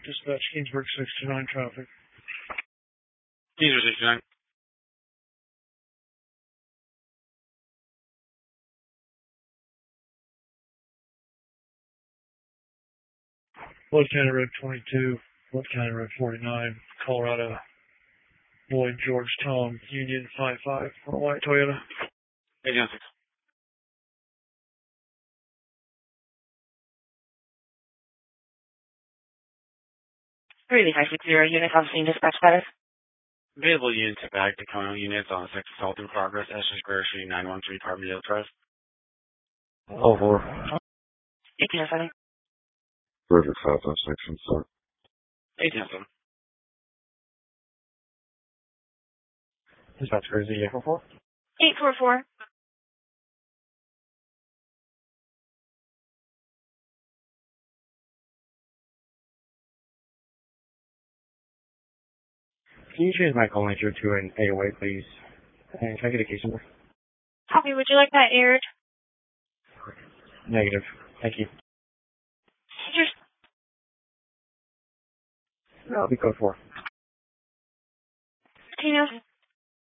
Dispatch, Kingsburg 69 traffic. Kingsburg 69. Floyd County Road 22, Floyd County Road 49, Colorado. Lloyd George Tom, Union 55, on a white Toyota. 806. Really 560 unit housing dispatch status. Available units at back Tacoma units on sex assault in progress, Estes Square Street, 913 Carbondale Drive. All 4. 1807. Perfect, Southwest section, sir. 1807. Dispatch crazy, 844. 844. Can you change my call nature to an AOA, please? And can I get a case number? Copy. Would you like that aired? Negative. Thank you. Just That'll be code 4. 1307.